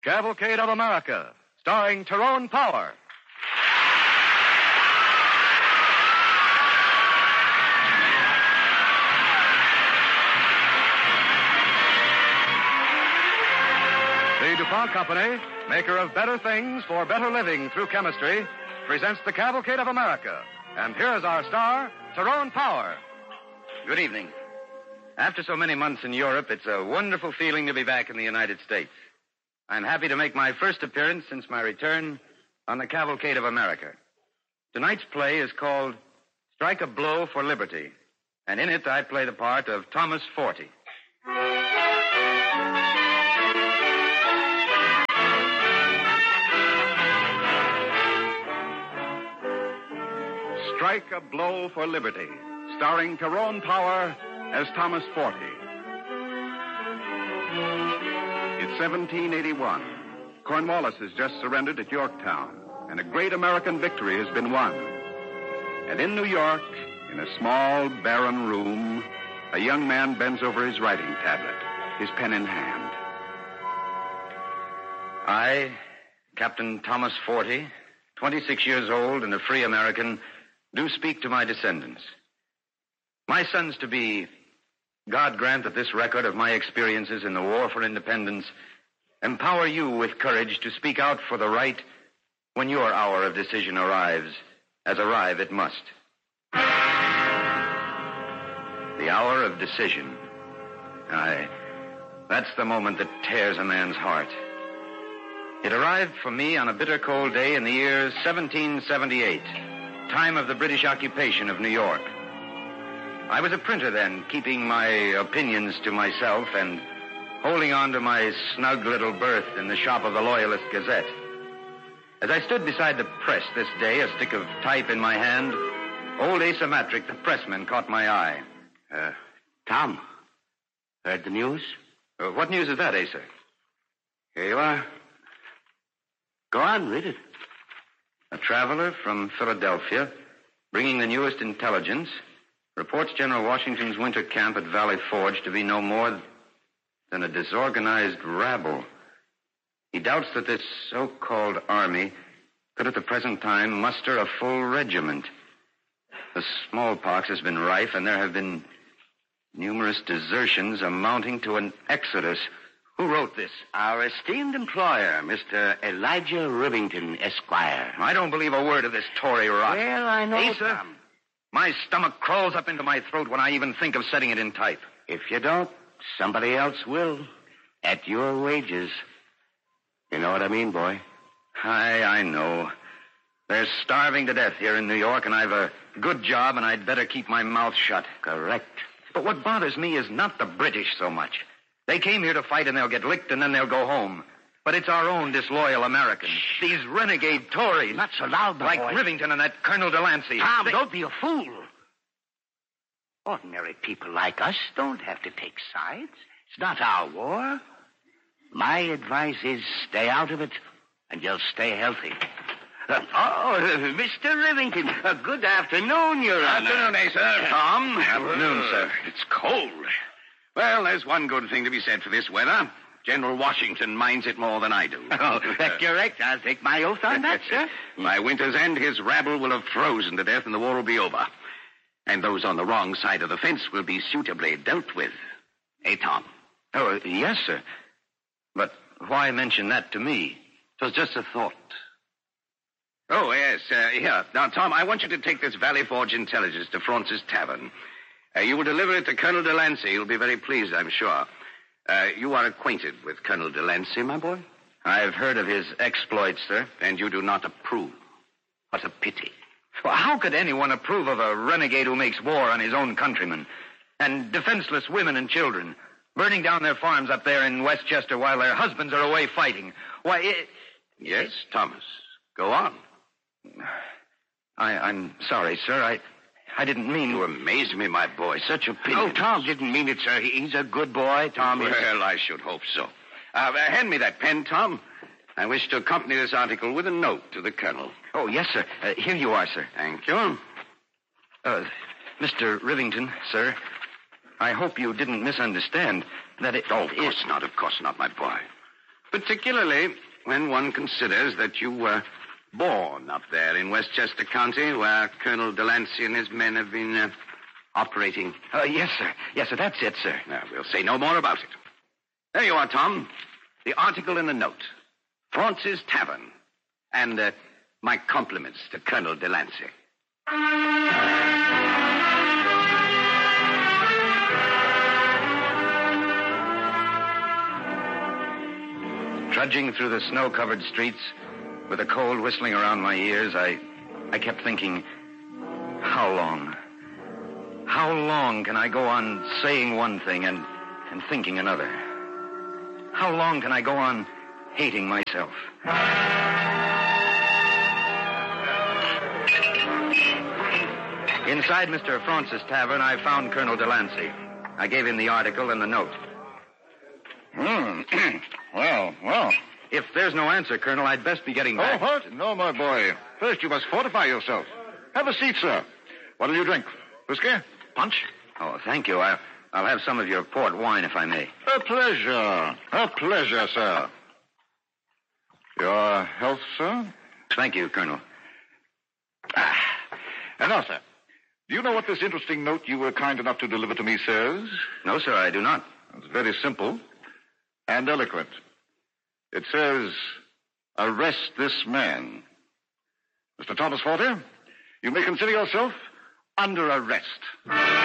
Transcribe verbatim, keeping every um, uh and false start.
Cavalcade of America, starring Tyrone Power. The DuPont Company, maker of better things for better living through chemistry, presents the Cavalcade of America. And here's our star, Tyrone Power. Good evening. After so many months in Europe, it's a wonderful feeling to be back in the United States. I'm happy to make my first appearance since my return on the Cavalcade of America. Tonight's play is called Strike a Blow for Liberty, and in it I play the part of Thomas Forty. Strike a Blow for Liberty, starring Tyrone Power as Thomas Forty. It's seventeen eighty-one. Cornwallis has just surrendered at Yorktown, and a great American victory has been won. And in New York, in a small, barren room, a young man bends over his writing tablet, his pen in hand. I, Captain Thomas Forty, twenty-six years old and a free American, do speak to my descendants. My sons-to-be, God grant that this record of my experiences in the war for independence empower you with courage to speak out for the right when your hour of decision arrives, as arrive it must. The hour of decision. Aye, that's the moment that tears a man's heart. It arrived for me on a bitter cold day in the year seventeen seventy-eight, time of the British occupation of New York. I was a printer then, keeping my opinions to myself and holding on to my snug little berth in the shop of the Loyalist Gazette. As I stood beside the press this day, a stick of type in my hand, old Asa Matrick, the pressman, caught my eye. Uh, Tom, heard the news? Uh, what news is that, Asa? Here you are. Go on, read it. A traveler from Philadelphia, bringing the newest intelligence, reports General Washington's winter camp at Valley Forge to be no more than a disorganized rabble. He doubts that this so-called army could at the present time muster a full regiment. The smallpox has been rife, and there have been numerous desertions amounting to an exodus. Who wrote this? Our esteemed employer, Mister Elijah Rivington, Esquire. I don't believe a word of this Tory rot. Well, I know, Asa, Tom. my stomach crawls up into my throat when I even think of setting it in type. If you don't, somebody else will. At your wages. You know what I mean, boy? Aye, I know. They're starving to death here in New York, and I've a good job, and I'd better keep my mouth shut. Correct. But what bothers me is not the British so much. They came here to fight, and they'll get licked, and then they'll go home. But it's our own disloyal Americans. Shh. These renegade Tories. Not so loud, my like boy. Rivington and that Colonel Delancey. Tom, they... don't be a fool. Ordinary people like us don't have to take sides. It's not our war. My advice is stay out of it, and you'll stay healthy. Uh, oh, Mister Rivington, uh, good afternoon, Your Honor. Afternoon, Asa. Tom. Afternoon, sir. It's cold. Well, there's one good thing to be said for this weather. General Washington minds it more than I do. Oh, that's correct. I'll take my oath on that, sir. By winter's end, his rabble will have frozen to death and the war will be over. And those on the wrong side of the fence will be suitably dealt with. Hey, Tom? Oh, uh, yes, sir. But why mention that to me? It was just a thought. Oh, yes, uh, here. Now, Tom, I want you to take this Valley Forge intelligence to Fraunces Tavern. Uh, you will deliver it to Colonel Delancey. He'll be very pleased, I'm sure. Uh, you are acquainted with Colonel Delancey, my boy? I've heard of his exploits, sir. And you do not approve. What a pity. Well, how could anyone approve of a renegade who makes war on his own countrymen? And defenseless women and children, burning down their farms up there in Westchester while their husbands are away fighting. Why, it... Yes, Thomas. Go on. I, I'm sorry, sir. I... I didn't mean... You amaze me, my boy. Such opinion. Oh, Tom didn't mean it, sir. He's a good boy, Tom. Well, is... I should hope so. Uh, hand me that pen, Tom. I wish to accompany this article with a note to the colonel. Oh, yes, sir. Uh, here you are, sir. Thank you. Uh, Mister Rivington, sir, I hope you didn't misunderstand that it... Oh, of course not, of course not, my boy. Particularly when one considers that you were born up there in Westchester County, where Colonel Delancey and his men have been uh, operating. Uh, yes, sir. Yes, sir. That's it, sir. Now, we'll say no more about it. There you are, Tom. The article in the note. Fraunce's Tavern. And uh, my compliments to Colonel Delancey. Trudging through the snow-covered streets, with the cold whistling around my ears, I, I kept thinking, how long? How long can I go on saying one thing and, and thinking another? How long can I go on hating myself? Inside Mister Fraunce's Tavern, I found Colonel Delancey. I gave him the article and the note. Hmm. well, well. If there's no answer, Colonel, I'd best be getting back. Oh, what? No, my boy. First, you must fortify yourself. Have a seat, sir. What'll you drink? Whiskey? Punch? Oh, thank you. I'll, I'll have some of your port wine, if I may. A pleasure. A pleasure, sir. Your health, sir? Thank you, Colonel. Ah. And now, sir, do you know what this interesting note you were kind enough to deliver to me says? No, sir, I do not. It's very simple and eloquent. It says, arrest this man. Mister Thomas Forte, you may consider yourself under arrest.